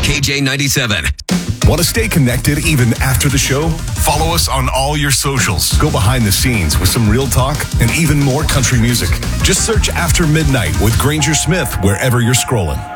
KJ97. Want to stay connected even after the show? Follow us on all your socials. Go behind the scenes with some real talk and even more country music. Just search After Midnight with Granger Smith wherever you're scrolling.